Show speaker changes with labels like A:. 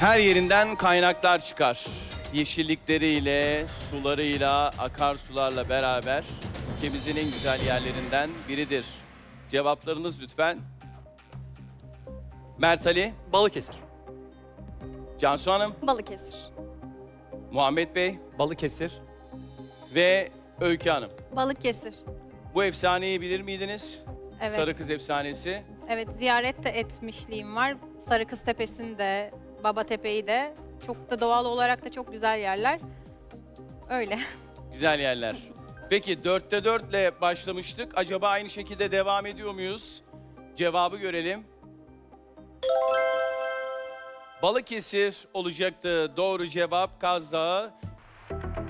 A: Her yerinden kaynaklar çıkar. Yeşillikleriyle, sularıyla, akarsularla beraber ülkemizin en güzel yerlerinden biridir. Cevaplarınız lütfen. Mert Ali,
B: Balıkesir.
A: Cansu Hanım,
C: Balıkesir.
A: Muhammed Bey
B: Balıkesir.
A: ve Öykü Hanım.
C: Balıkesir.
A: Bu efsaneyi bilir miydiniz?
C: Evet.
A: Sarı Kız efsanesi.
C: Evet, ziyaret de etmişliğim var. Sarıkız Tepesi'ni de, Babatepe'yi de. Çok da doğal olarak da çok güzel yerler. Öyle.
A: Güzel yerler. Peki 4'te 4 ile başlamıştık. Acaba aynı şekilde devam ediyor muyuz? Cevabı görelim. Balıkesir olacaktı. Doğru cevap Kaz Dağı.